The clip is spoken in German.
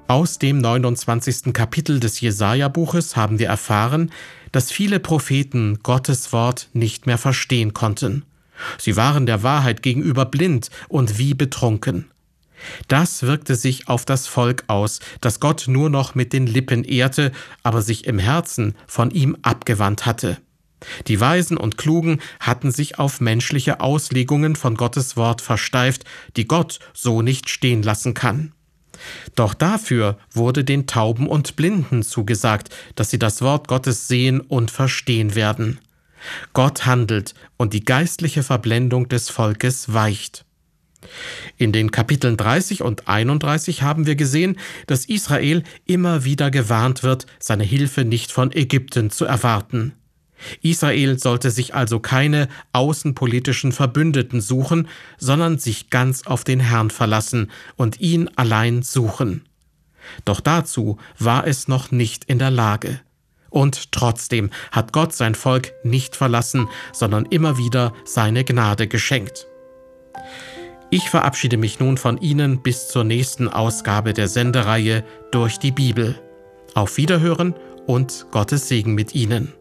Aus dem 29. Kapitel des Jesaja-Buches haben wir erfahren, dass viele Propheten Gottes Wort nicht mehr verstehen konnten. Sie waren der Wahrheit gegenüber blind und wie betrunken. Das wirkte sich auf das Volk aus, das Gott nur noch mit den Lippen ehrte, aber sich im Herzen von ihm abgewandt hatte. Die Weisen und Klugen hatten sich auf menschliche Auslegungen von Gottes Wort versteift, die Gott so nicht stehen lassen kann. Doch dafür wurde den Tauben und Blinden zugesagt, dass sie das Wort Gottes sehen und verstehen werden. Gott handelt und die geistliche Verblendung des Volkes weicht. In den Kapiteln 30 und 31 haben wir gesehen, dass Israel immer wieder gewarnt wird, seine Hilfe nicht von Ägypten zu erwarten. Israel sollte sich also keine außenpolitischen Verbündeten suchen, sondern sich ganz auf den Herrn verlassen und ihn allein suchen. Doch dazu war es noch nicht in der Lage. Und trotzdem hat Gott sein Volk nicht verlassen, sondern immer wieder seine Gnade geschenkt. Ich verabschiede mich nun von Ihnen bis zur nächsten Ausgabe der Sendereihe Durch die Bibel. Auf Wiederhören und Gottes Segen mit Ihnen.